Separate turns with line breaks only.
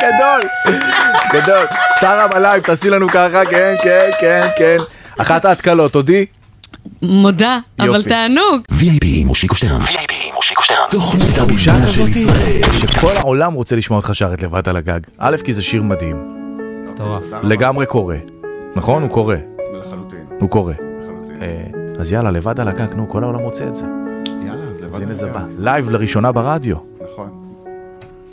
גדול, גדול. שרה בלייב, תעשי לנו ככה, כן, כן, כן, כן. אחת ההתקלות, תודי?
מודה, אבל תענוג.
VIP מושיקו שטרן. תוכנית הביטה של ישראל.
שכל העולם רוצה לשמוע אותך שרת לבד על הגג. א', כי זה שיר מדהים. לגמרי קורא. נכון? הוא קורא.
לחלוטין.
הוא קורא.
לחלוטין.
אז יאללה, לבד על הגג, נו, כל העולם רוצה את זה.
יאללה, אז לבד
אז הנה
על
זה
הגג.
בא. לייב לראשונה ברדיו.